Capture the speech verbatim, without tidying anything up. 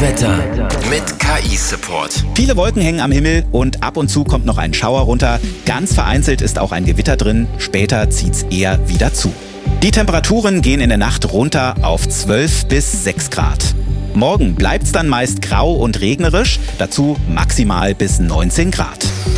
Wetter mit K I-Support. Viele Wolken hängen am Himmel und ab und zu kommt noch ein Schauer runter. Ganz vereinzelt ist auch ein Gewitter drin, später zieht's eher wieder zu. Die Temperaturen gehen in der Nacht runter auf zwölf bis sechs Grad. Morgen bleibt's dann meist grau und regnerisch, dazu maximal bis neunzehn Grad.